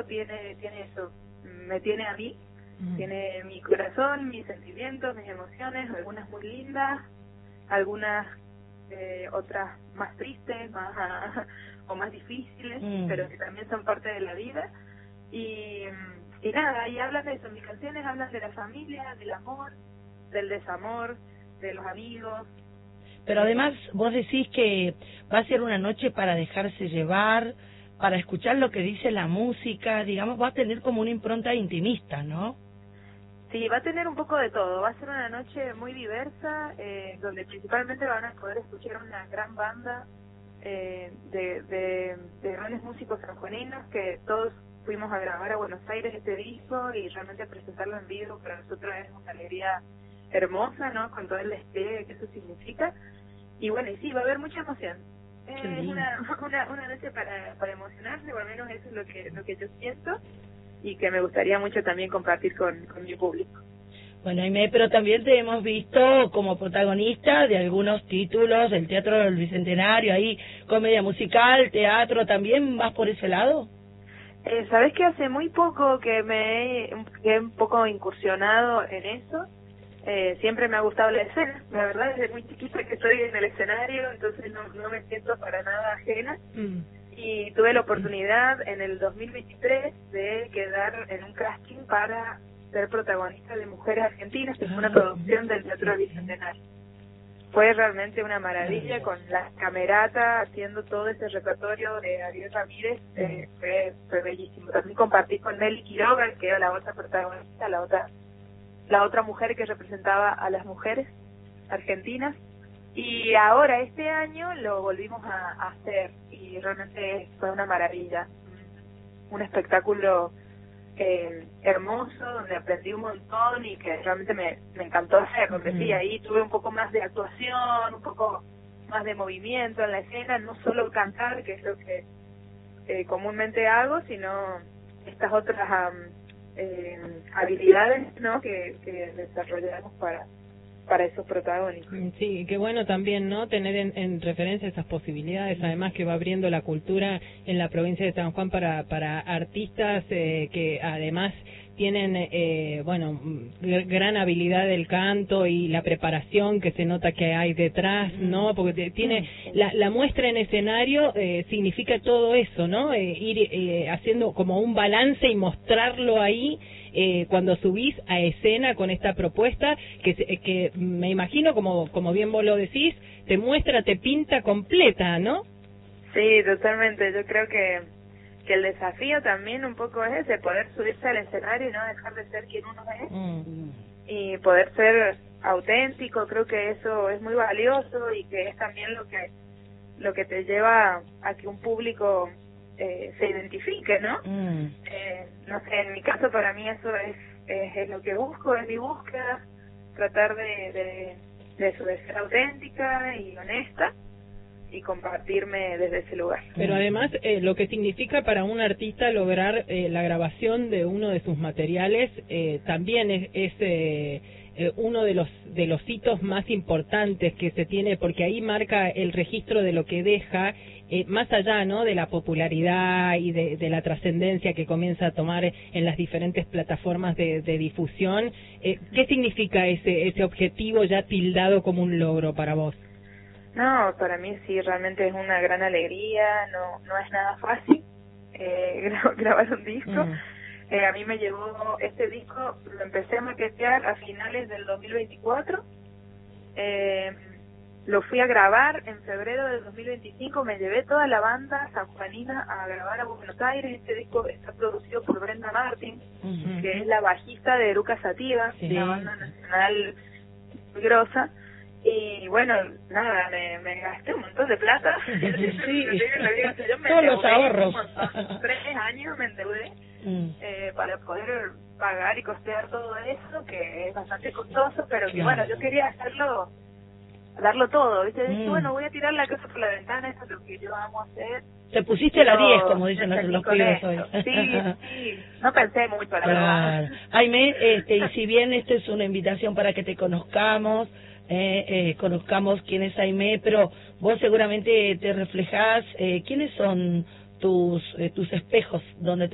tiene eso, me tiene a mí, tiene mi corazón, mis sentimientos, mis emociones, algunas muy lindas, algunas otras más tristes, o más difíciles, pero que también son parte de la vida. Y nada, y hablan de eso, mis canciones hablan de la familia, del amor, del desamor, de los amigos. Pero además vos decís que va a ser una noche para dejarse llevar, para escuchar lo que dice la música, digamos, va a tener como una impronta intimista, ¿no? Sí, va a tener un poco de todo, va a ser una noche muy diversa, donde principalmente van a poder escuchar una gran banda de grandes músicos sanjuaninos, que todos fuimos a grabar a Buenos Aires este disco y realmente presentarlo en vivo para nosotros es una alegría hermosa, ¿no? Con todo el despliegue que eso significa. Y bueno, y sí, va a haber mucha emoción. Es una noche para emocionarse, o al menos eso es lo que yo siento, y que me gustaría mucho también compartir con mi público. Bueno, Aimee, pero también te hemos visto como protagonista de algunos títulos del Teatro del Bicentenario, ahí, comedia musical, teatro, ¿también vas por ese lado? Sabés que hace muy poco que que he un poco incursionado en eso. Siempre me ha gustado la escena, la verdad, desde muy chiquita que estoy en el escenario, entonces no me siento para nada ajena. Y tuve la oportunidad en el 2023 de quedar en un casting para ser protagonista de Mujeres Argentinas, que fue una producción del Teatro Bicentenario. Fue realmente una maravilla, con la camerata haciendo todo ese repertorio de Ariel Ramírez, fue bellísimo. También compartí con Nelly Quiroga, que era la otra protagonista, la otra mujer que representaba a las mujeres argentinas. Y ahora, este año, lo volvimos a hacer y realmente fue una maravilla. Un espectáculo hermoso, donde aprendí un montón y que realmente me encantó hacer, porque sí, ahí tuve un poco más de actuación, un poco más de movimiento en la escena, no solo cantar, que es lo que comúnmente hago, sino estas otras habilidades, ¿no?, que desarrollamos para esos protagónicos. Sí, qué bueno también, ¿no?, tener en referencia esas posibilidades, además que va abriendo la cultura en la provincia de San Juan para artistas que además tienen, bueno, gran habilidad del canto y la preparación que se nota que hay detrás, ¿no?, porque tiene la muestra en escenario significa todo eso, ¿no?, ir haciendo como un balance y mostrarlo ahí cuando subís a escena con esta propuesta que me imagino, como bien vos lo decís, te muestra, te pinta completa, ¿no? Sí, totalmente. Yo creo que el desafío también un poco es ese, poder subirse al escenario y no dejar de ser quien uno es, y poder ser auténtico. Creo que eso es muy valioso y que es también lo que te lleva a que un público se identifique, ¿no? No sé, en mi caso, para mí eso es lo que busco, es mi búsqueda, tratar de ser auténtica y honesta y compartirme desde ese lugar. Pero además lo que significa para un artista lograr la grabación de uno de sus materiales también es uno de los hitos más importantes que se tiene, porque ahí marca el registro de lo que deja, más allá, ¿no?, de la popularidad y de la trascendencia que comienza a tomar en las diferentes plataformas de difusión. ¿Qué significa ese objetivo ya tildado como un logro para vos? No, para mí sí, realmente es una gran alegría, no es nada fácil grabar un disco. A mí me llevó este disco, lo empecé a maquetear a finales del 2024, lo fui a grabar en febrero del 2025, me llevé toda la banda sanjuanina a grabar a Buenos Aires. Este disco está producido por Brenda Martin, que es la bajista de Eruca Sativa, la banda nacional grosa. Y bueno, nada, me gasté un montón de plata. Yo me todos los ahorros. 3 años me endeudé para poder pagar y costear todo eso, que es bastante costoso, pero que bueno, yo quería darlo todo, ¿viste? Dije, bueno, voy a tirar la casa por la ventana, eso es lo que yo amo hacer. Te pusiste la 10, como dicen los pibes hoy. Sí, no pensé mucho, la verdad. Aimee, y si bien esta es una invitación para que te conozcamos, conozcamos quién es Aimee, pero vos seguramente te reflejás, ¿quiénes son tus espejos donde